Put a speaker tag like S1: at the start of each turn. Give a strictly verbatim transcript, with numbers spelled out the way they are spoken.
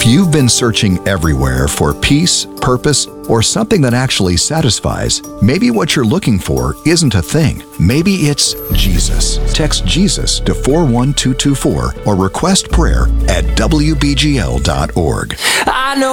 S1: you've been searching everywhere for peace, purpose, or something that actually satisfies, maybe what you're looking for isn't a thing. Maybe it's Jesus. Text Jesus to four one two two four or request prayer at W B G L dot org.
S2: I know